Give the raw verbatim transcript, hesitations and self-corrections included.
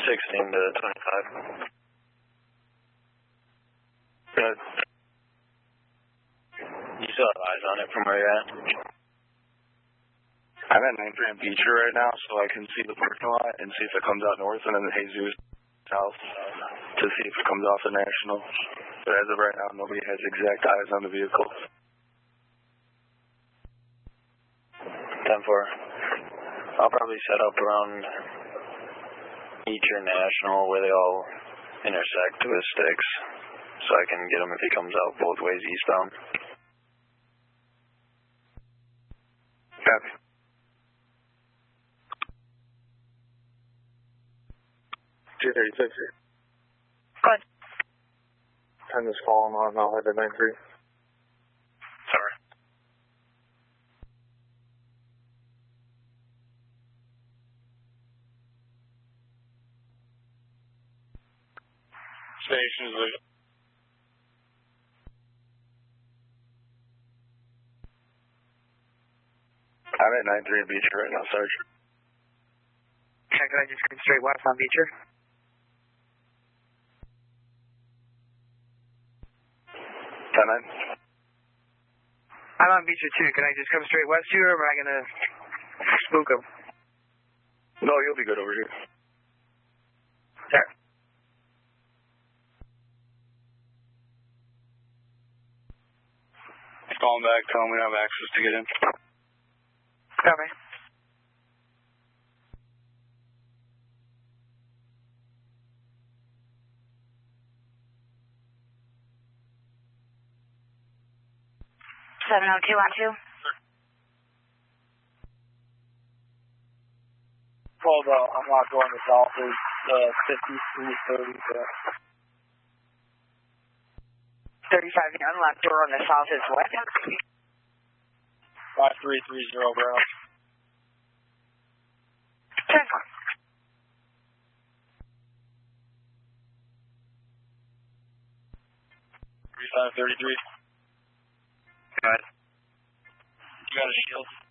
sixteen to twenty-five. Good. You still have eyes on it from where you're at? I'm at nine three on Beecher right now, so I can see the parking lot and see if it comes out north, and then the Jesus south to see if it comes off the National. But as of right now, nobody has exact eyes on the vehicle. ten four. I'll probably set up around Beecher National where they all intersect with sticks, so I can get him if he comes out both ways eastbound. Copy. two thirty-six here. Go ahead. Time is falling on, I'll head to nine three. Sorry. Station is leaving. I'm at nine three Beecher right now, Sergeant. Okay, can I just come straight west on Beecher? ten nine. I'm on Beecher too. Can I just come straight west here, or am I going to spook him? No, you'll be good over here. Sure. Call him back, tell him we have access to get in. Copy. seven oh two one two. Hold on, I'm not going to south. It's uh, fifty-three thirty. thirty-five unlocked door on the south is what? five three three zero, Brown. ten three five thirty-three. Good. You got a shield?